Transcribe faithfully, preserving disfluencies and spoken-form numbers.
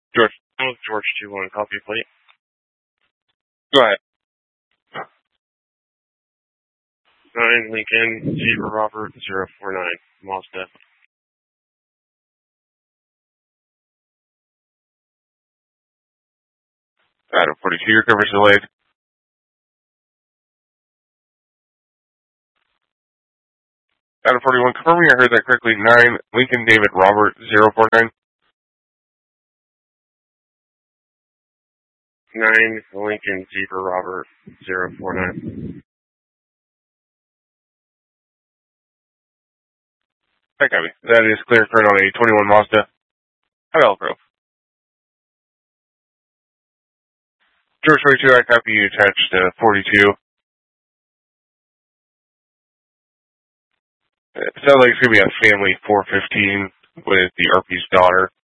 George. George two one, copy plate. Go ahead. nine Lincoln, Zebra Robert, zero four nine, Mazda. Adam forty-two, your coverage delayed. Adam forty-one, confirming I heard that correctly. nine Lincoln David Robert, zero four nine. nine Lincoln Zebra Robert, zero four nine. That copy. That is clear current on a twenty-one Mazda. High Velcro. George twenty-two, I copy you attached uh, forty-two. It sounds like it's going to be a family four fifteen with the R P's daughter.